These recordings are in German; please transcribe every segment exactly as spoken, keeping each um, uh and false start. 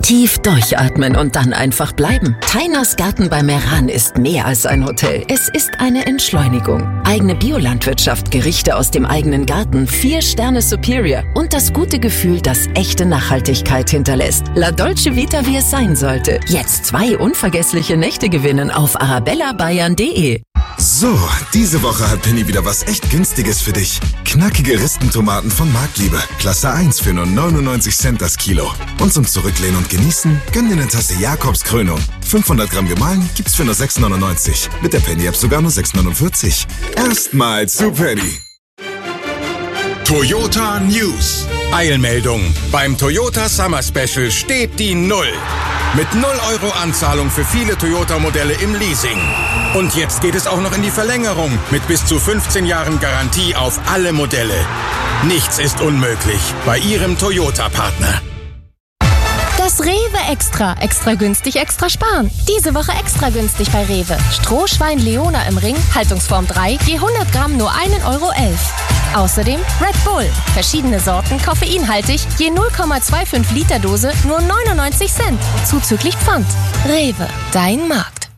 Tief durchatmen und dann einfach bleiben. Tainas Garten bei Meran ist mehr als ein Hotel. Es ist eine Entschleunigung. Eigene Biolandwirtschaft, Gerichte aus dem eigenen Garten, vier Sterne Superior und das gute Gefühl, das echte Nachhaltigkeit hinterlässt. La Dolce Vita, wie es sein sollte. Jetzt zwei unvergessliche Nächte gewinnen auf arabella bayern punkt de. So, diese Woche hat Penny wieder was echt Günstiges für dich. Knackige Ristentomaten von Marktliebe. Klasse eins für nur neunundneunzig Cent das Kilo. Und zum Zurücklehnen und Genießen, gönn dir eine Tasse Jakobs Krönung. fünfhundert Gramm gemahlen gibt's für nur sechs neunundneunzig. Mit der Penny-App sogar nur sechs neunundvierzig. Erstmal zu Penny. Toyota News. Eilmeldung. Beim Toyota Summer Special steht die Null. Mit null Euro Anzahlung für viele Toyota-Modelle im Leasing. Und jetzt geht es auch noch in die Verlängerung mit bis zu fünfzehn Jahren Garantie auf alle Modelle. Nichts ist unmöglich bei Ihrem Toyota-Partner. Das Rewe Extra. Extra günstig, extra sparen. Diese Woche extra günstig bei Rewe. Strohschwein Leona im Ring, Haltungsform drei, je hundert Gramm nur ein Euro elf. Außerdem Red Bull. Verschiedene Sorten, koffeinhaltig, je null Komma fünfundzwanzig Liter Dose, nur neunundneunzig Cent. Zuzüglich Pfand. Rewe, dein Markt.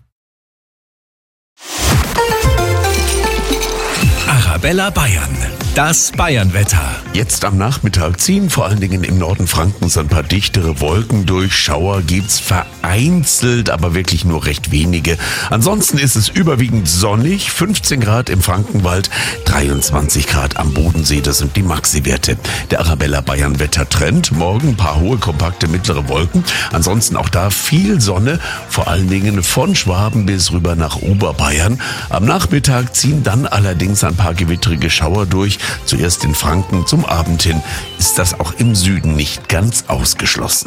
Arabella Bayern. Das Bayernwetter. Jetzt am Nachmittag ziehen vor allen Dingen im Norden Frankens ein paar dichtere Wolken durch. Schauer gibt's vereinzelt, aber wirklich nur recht wenige. Ansonsten ist es überwiegend sonnig. fünfzehn Grad im Frankenwald, dreiundzwanzig Grad am Bodensee. Das sind die Maxi-Werte. Der Arabella Bayern Wettertrend. Morgen ein paar hohe, kompakte, mittlere Wolken. Ansonsten auch da viel Sonne. Vor allen Dingen von Schwaben bis rüber nach Oberbayern. Am Nachmittag ziehen dann allerdings ein paar gewittrige Schauer durch. Zuerst in Franken, zum Abend hin ist das auch im Süden nicht ganz ausgeschlossen.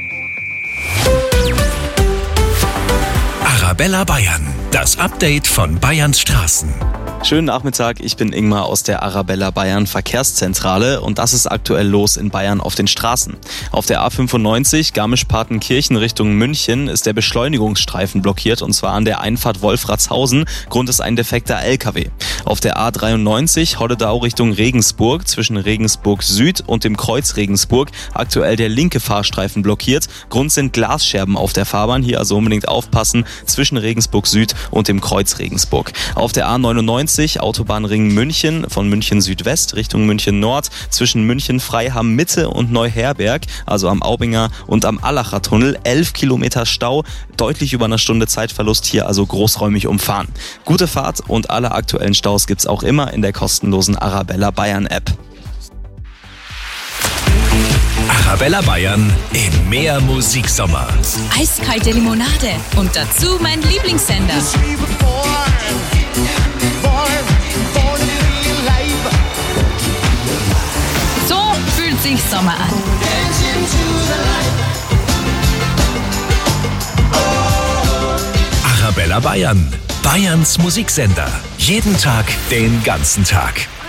Arabella Bayern, das Update von Bayerns Straßen. Schönen Nachmittag, ich bin Ingmar aus der Arabella Bayern Verkehrszentrale und das ist aktuell los in Bayern auf den Straßen. Auf der A fünfundneunzig Garmisch-Partenkirchen Richtung München ist der Beschleunigungsstreifen blockiert und zwar an der Einfahrt Wolfratshausen. Grund ist ein defekter L K W. Auf der A dreiundneunzig Hoddedau Richtung Regensburg zwischen Regensburg Süd und dem Kreuz Regensburg aktuell der linke Fahrstreifen blockiert. Grund sind Glasscherben auf der Fahrbahn, hier also unbedingt aufpassen zwischen Regensburg Süd und dem Kreuz Regensburg. Auf der A neunundneunzig Autobahnring München von München Südwest Richtung München Nord zwischen München Freiham Mitte und Neuherberg, also am Aubinger und am Allacher Tunnel, elf Kilometer Stau, deutlich über eine Stunde Zeitverlust, hier also großräumig umfahren. Gute Fahrt und alle aktuellen Staus gibt's auch immer in der kostenlosen Arabella Bayern App. Arabella Bayern im Meer Musiksommer. Eiskalte Limonade und dazu mein Lieblingssender. So fühlt sich Sommer an. Arabella Bayern, Bayerns Musiksender. Jeden Tag, den ganzen Tag.